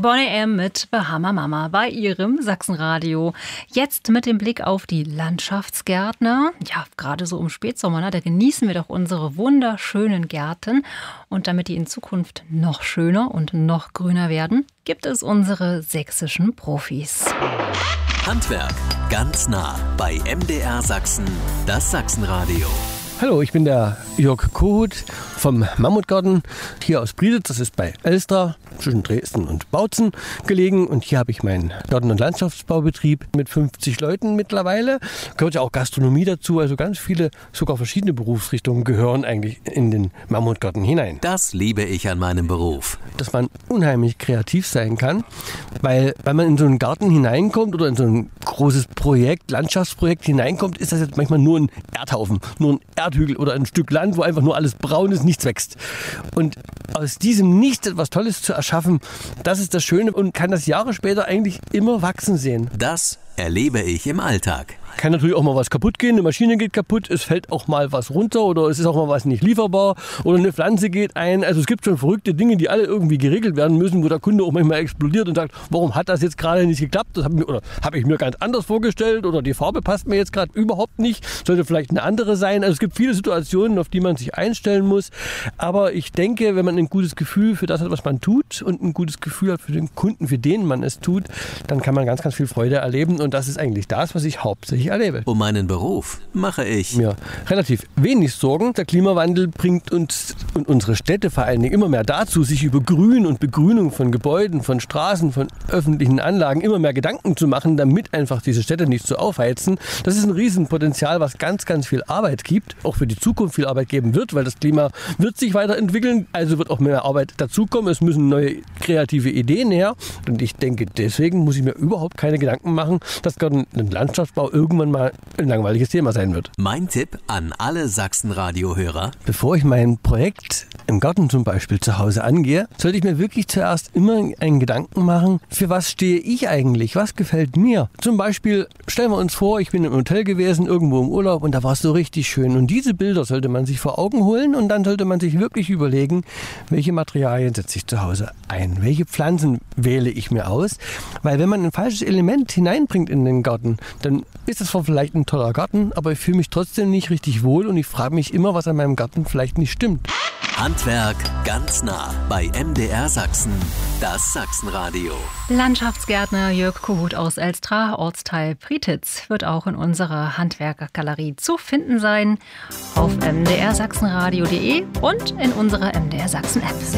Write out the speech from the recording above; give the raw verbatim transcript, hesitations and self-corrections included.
Boney M. mit Bahama Mama bei ihrem Sachsenradio. Jetzt mit dem Blick auf die Landschaftsgärtner. Ja, gerade so im Spätsommer, ne, da genießen wir doch unsere wunderschönen Gärten. Und damit die in Zukunft noch schöner und noch grüner werden, gibt es unsere sächsischen Profis. Handwerk ganz nah bei M D R Sachsen, das Sachsenradio. Hallo, ich bin der Jörg Kohut vom Mammutgarten hier aus Prieditz. Das ist bei Elstra zwischen Dresden und Bautzen gelegen. Und hier habe ich meinen Garten- und Landschaftsbaubetrieb mit fünfzig Leuten mittlerweile. Gehört ja auch Gastronomie dazu. Also ganz viele, sogar verschiedene Berufsrichtungen gehören eigentlich in den Mammutgarten hinein. Das liebe ich an meinem Beruf. Dass man unheimlich kreativ sein kann, weil wenn man in so einen Garten hineinkommt oder in so ein großes Projekt, Landschaftsprojekt hineinkommt, ist das jetzt manchmal nur ein Erdhaufen, nur ein Erdhügel oder ein Stück Land, wo einfach nur alles braun ist, nichts wächst. Und aus diesem Nichts etwas Tolles zu erschaffen, das ist das Schöne und kann das Jahre später eigentlich immer wachsen sehen. Das erlebe ich im Alltag. Kann natürlich auch mal was kaputt gehen, eine Maschine geht kaputt, es fällt auch mal was runter oder es ist auch mal was nicht lieferbar oder eine Pflanze geht ein. Also es gibt schon verrückte Dinge, die alle irgendwie geregelt werden müssen, wo der Kunde auch manchmal explodiert und sagt, warum hat das jetzt gerade nicht geklappt? Das habe mir, hab ich mir ganz anders vorgestellt oder die Farbe passt mir jetzt gerade überhaupt nicht, sollte vielleicht eine andere sein. Also es gibt viele Situationen, auf die man sich einstellen muss. Aber ich denke, wenn man ein gutes Gefühl für das hat, was man tut und ein gutes Gefühl hat für den Kunden, für den man es tut, dann kann man ganz, ganz viel Freude erleben und das ist eigentlich das, was ich hauptsächlich erlebe. Um meinen Beruf mache ich mir relativ wenig Sorgen. Der Klimawandel bringt uns und unsere Städte vor allen Dingen immer mehr dazu, sich über Grün und Begrünung von Gebäuden, von Straßen, von öffentlichen Anlagen immer mehr Gedanken zu machen, damit einfach diese Städte nicht so aufheizen. Das ist ein Riesenpotenzial, was ganz, ganz viel Arbeit gibt, auch für die Zukunft viel Arbeit geben wird, weil das Klima wird sich weiterentwickeln, also wird auch mehr Arbeit dazukommen. Es müssen neue kreative Ideen her und ich denke, deswegen muss ich mir überhaupt keine Gedanken machen, dass gerade ein Landschaftsbau irgendwann mal ein langweiliges Thema sein wird. Mein Tipp an alle Sachsen-Radio-Hörer: Bevor ich mein Projekt im Garten zum Beispiel zu Hause angehe, sollte ich mir wirklich zuerst immer einen Gedanken machen, für was stehe ich eigentlich, was gefällt mir. Zum Beispiel stellen wir uns vor, ich bin im Hotel gewesen, irgendwo im Urlaub und da war es so richtig schön. Und diese Bilder sollte man sich vor Augen holen und dann sollte man sich wirklich überlegen, welche Materialien setze ich zu Hause ein, welche Pflanzen wähle ich mir aus. Weil wenn man ein falsches Element hineinbringt in den Garten, dann ist es zwar vielleicht ein toller Garten, aber ich fühle mich trotzdem nicht richtig wohl und ich frage mich immer, was an meinem Garten vielleicht nicht stimmt. Handwerk ganz nah bei M D R Sachsen, das Sachsenradio. Landschaftsgärtner Jörg Kohut aus Elstra, Ortsteil Prieditz, wird auch in unserer Handwerkergalerie zu finden sein auf m d r sachsenradio punkt de und in unserer M D R Sachsen App.